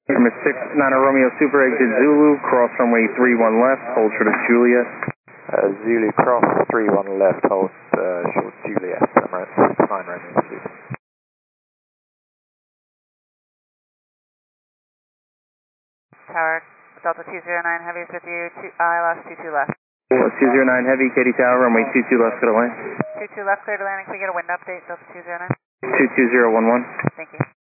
Number 6, Niner Romeo Super Exit Zulu, cross runway 31 left, hold short of Juliet. Zulu cross 31 left, hold short Juliet, Emirates 9 Romeo Super. Tower, Delta 209 Heavy is with you, ILS 22 left. 209 Heavy, Katy Tower, runway 22 left, clear to land. 22 left, clear to landing. Can we get a wind update, Delta 209? 22011. Thank you.